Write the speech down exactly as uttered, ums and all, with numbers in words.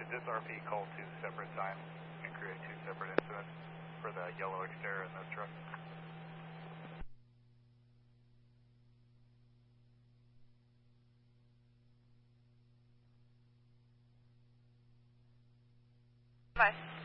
did this R P call two separate times and create two separate incidents for the yellow Xterra in this truck? Bye.